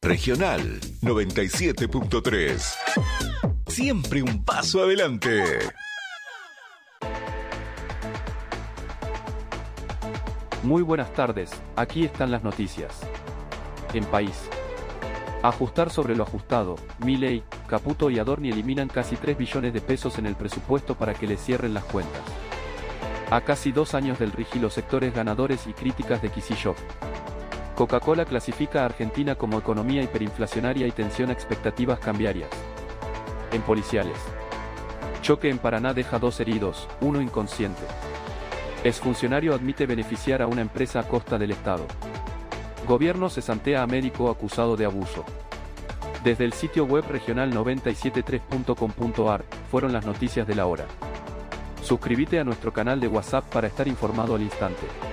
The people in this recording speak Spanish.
Regional 97.3. Siempre un paso adelante. Muy buenas tardes, aquí están las noticias. En país. Ajustar sobre lo ajustado. Milei, Caputo y Adorni eliminan casi 3 billones de pesos en el presupuesto para que les cierren las cuentas. A casi 2 años del RIGI, los sectores ganadores y críticas de Kicillof. Coca-Cola clasifica a Argentina como economía hiperinflacionaria y tensiona expectativas cambiarias. En policiales. Choque en Paraná deja 2 heridos, 1 inconsciente. Exfuncionario admite beneficiar a una empresa a costa del Estado. Gobierno cesantea a médico acusado de abuso. Desde el sitio web regional973.com.ar, fueron las noticias de la hora. Suscríbete a nuestro canal de WhatsApp para estar informado al instante.